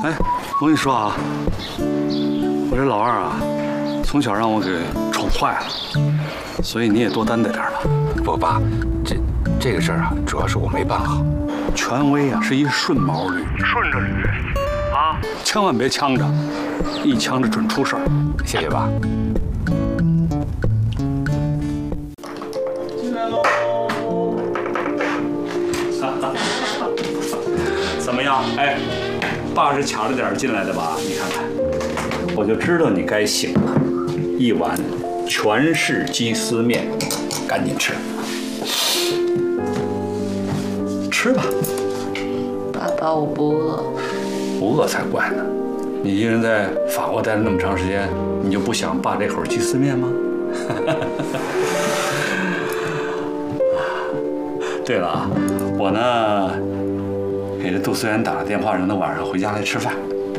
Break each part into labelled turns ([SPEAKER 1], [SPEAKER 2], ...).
[SPEAKER 1] 哎，我跟你说啊，我这老二啊，从小让我给宠坏了，所以你也多担待点吧。
[SPEAKER 2] 不，爸，这个事儿啊，主要是我没办好。
[SPEAKER 1] 权威啊，是一顺毛驴，顺着捋啊，千万别呛着，一呛着准出事儿。
[SPEAKER 2] 谢谢爸。
[SPEAKER 1] 进来喽！怎么样？哎，爸是卡着点进来的吧？你看看，我就知道你该醒了。一碗全是鸡丝面，赶紧吃。吃吧。
[SPEAKER 3] 爸爸，我不饿。
[SPEAKER 1] 不饿才怪呢！你一个人在法国待了那么长时间，你就不想爸这口鸡丝面吗？对了啊，我呢给这杜思远打了电话，让他晚上回家来吃饭。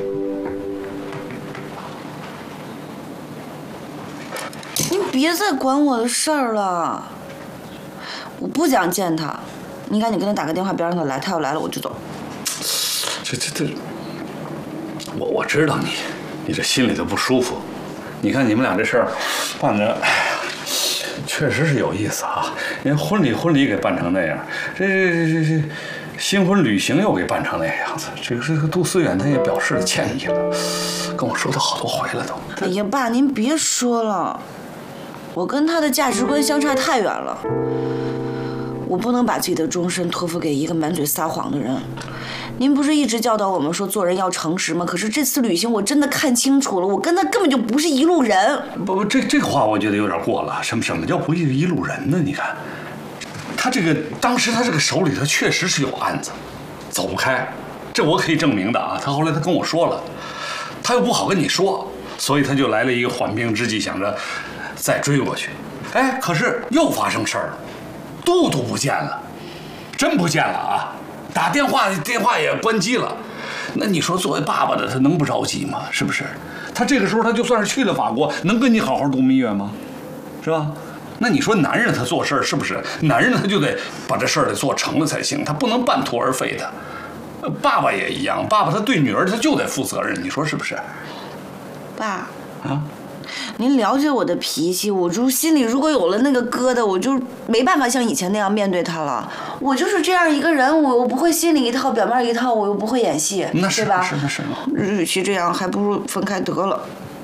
[SPEAKER 3] 您别再管我的事儿了，我不想见他。你赶紧跟他打个电话，别让他来。他要来了我就走。
[SPEAKER 1] 这，我知道你这心里头不舒服。你看你们俩这事儿办的，哎呀，确实是有意思啊。人婚礼给办成那样，这新婚旅行又给办成那个样子。这个杜思远他也表示了歉意了，跟我说他好多回了都。
[SPEAKER 3] 哎呀，爸，您别说了，我跟他的价值观相差太远了。我不能把自己的终身托付给一个满嘴撒谎的人。您不是一直教导我们说做人要诚实吗？可是这次旅行我真的看清楚了，我跟他根本就不是一路人。
[SPEAKER 1] 不，这话我觉得有点过了。什么叫不是一路人呢？你看，他当时他这个手里头确实是有案子，走不开，这我可以证明的啊。他后来他跟我说了，他又不好跟你说，所以他就来了一个缓兵之计，想着再追过去。哎，可是又发生事儿了，杜不见了，真不见了啊！打电话也关机了。那你说作为爸爸的他能不着急吗？是不是？他这个时候他就算是去了法国，能跟你好好度蜜月吗？是吧？那你说男人他做事儿是不是？男人他就得把这事儿得做成了才行，他不能半途而废的。爸爸也一样，爸爸他对女儿他就得负责任，你说是不是？
[SPEAKER 3] 爸
[SPEAKER 1] 啊，
[SPEAKER 3] 您了解我的脾气，我就心里如果有了那个疙瘩，我就没办法像以前那样面对他了。我就是这样一个人，我不会心里一套表面一套，我又不会演戏，
[SPEAKER 1] 那是
[SPEAKER 3] 对吧？
[SPEAKER 1] 那是。
[SPEAKER 3] 与其这样，还不如分开得了。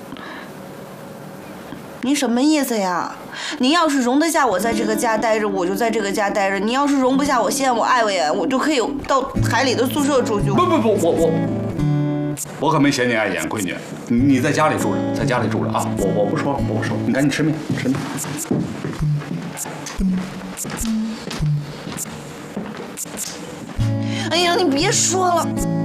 [SPEAKER 3] 您什么意思呀？您要是容得下我在这个家待着，我就在这个家待着；你要是容不下我，嫌我爱眼，我就可以到海里的宿舍住去。
[SPEAKER 1] 不，我可没嫌你碍眼，闺女，你在家里住着，在家里住着啊！我不说，你赶紧吃面，吃面。
[SPEAKER 3] 哎呀，你别说了。